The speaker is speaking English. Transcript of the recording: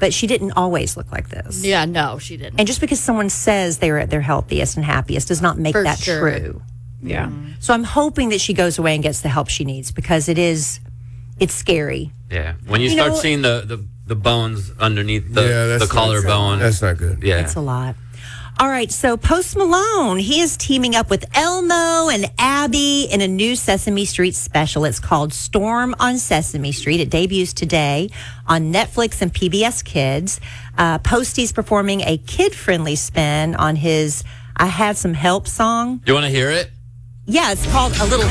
but she didn't always look like this. Yeah, no, she didn't. And just because someone says they're at their healthiest and happiest does not make that true. Yeah. So I'm hoping that she goes away and gets the help she needs, because it's scary. Yeah. When you start seeing the bones underneath the collarbone. That's not good. Yeah. It's a lot. All right, so Post Malone, he is teaming up with Elmo and Abby in a new Sesame Street special. It's called Storm on Sesame Street. It debuts today on Netflix and PBS Kids. Posty's performing a kid-friendly spin on his I Had Some Help song. You want to hear it? Yeah, it's called A Little